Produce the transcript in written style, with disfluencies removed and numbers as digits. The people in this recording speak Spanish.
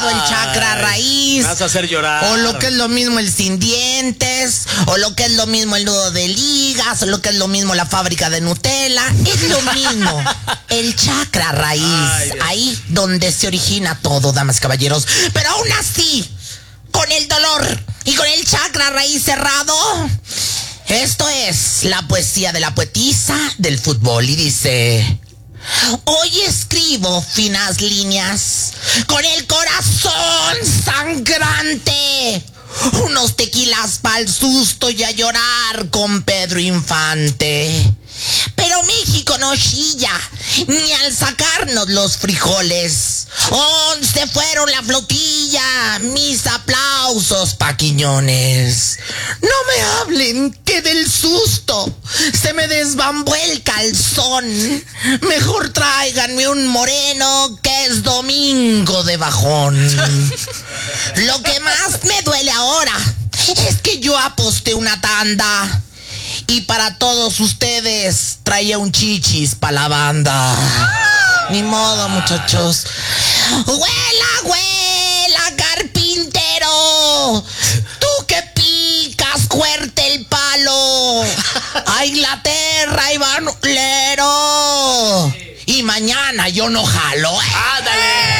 el chakra raíz. Me vas a hacer llorar. O lo que es lo mismo el sin dientes. O lo que es lo mismo el nudo de ligas. O lo que es lo mismo la fábrica de Nutella. Es lo mismo. El chakra raíz. Ay, ahí donde se origina todo, damas y caballeros. Pero aún así, con el dolor y con el chakra raíz cerrado, esto es la poesía de la poetisa del fútbol. Y dice: hoy escribo finas líneas con el corazón sangrante, unos tequilas pa'l susto y a llorar con Pedro Infante. Pero México no chilla ni al sacarnos los frijoles. 11 fueron la flotilla, mis aplausos pa' Quiñones. No me hablen que del susto se me desbambó el calzón. Mejor tráiganme un moreno que es domingo de bajón. Lo que más me duele ahora es que yo aposté una tanda y para todos ustedes traía un chichis pa' la banda. Ni modo, muchachos. ¡Huela, huela, carpintero! ¡Tú que picas fuerte el palo! ¡A Inglaterra y banulero! Y mañana yo no jalo. ¡Ándale!